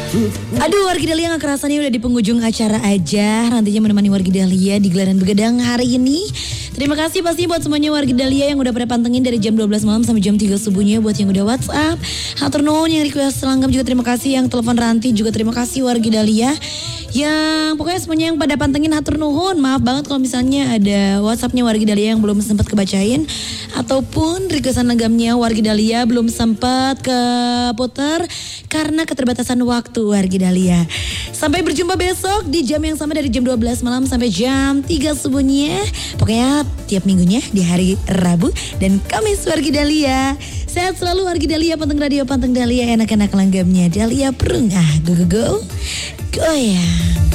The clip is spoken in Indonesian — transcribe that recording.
Aduh, wargi Dahlia gak kerasa nih udah di penghujung acara aja. Nantinya menemani wargi Dahlia di gelaran begadang hari ini. Terima kasih pasti buat semuanya wargi Dahlia yang udah pada pantengin dari jam 12 malam sampai jam 3 subuhnya. Buat yang udah WhatsApp, hatur nuhun, yang request langgam juga terima kasih. Yang telepon Ranti juga terima kasih wargi Dahlia. Yang pokoknya semuanya yang pada pantengin hatur nuhun. Maaf banget kalau misalnya ada WhatsAppnya wargi Dahlia yang belum sempat kebacain, ataupun requestan lenggamnya wargi Dahlia belum sempat keputar karena keterbatasan waktu wargi Dahlia. Sampai berjumpa besok di jam yang sama dari jam 12 malam sampai jam 3 subuhnya. Pokoknya tiap minggunya di hari Rabu dan Kamis wargi Dahlia. Sehat selalu wargi Dahlia, panteng radio, panteng Dahlia, enak-enak langgamnya Dahlia Perung. Go go go. Goyang.